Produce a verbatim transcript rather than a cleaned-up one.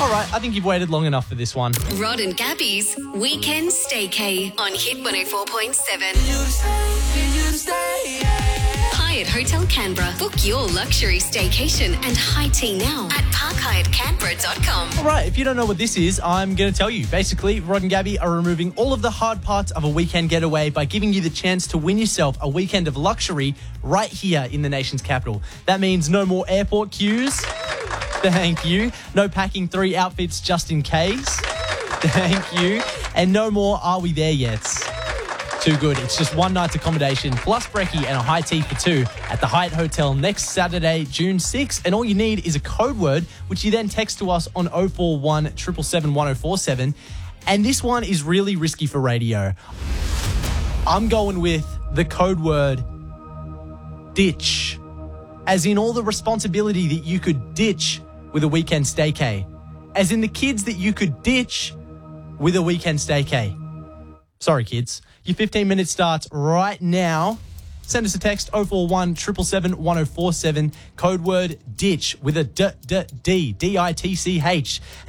All right, I think you've waited long enough for this one. Rod and Gabby's Weekend Staycay on Hit one oh four point seven. Hyatt Hotel Canberra. Book your luxury staycation and high tea now at park hyatt canberra dot com. All right, if you don't know what this is, I'm going to tell you. Basically, Rod and Gabby are removing all of the hard parts of a weekend getaway by giving you the chance to win yourself a weekend of luxury right here in the nation's capital. That means no more airport queues. Thank you. No packing three outfits just in case. Thank you. And no more are we there yet. Too good. It's just one night's accommodation plus brekkie and a high tea for two at the Hyatt Hotel next Saturday, June sixth. And all you need is a code word, which you then text to us on oh four one, seven seven seven, one oh four seven. And this one is really risky for radio. I'm going with the code word ditch. As in all the responsibility that you could ditch with a weekend staycay. As in the kids that you could ditch with a weekend staycay. Sorry, kids. Your fifteen minutes starts right now. Send us a text, oh four one, seven seven seven, one oh four seven. Code word ditch with a D, D, D, D I T C H.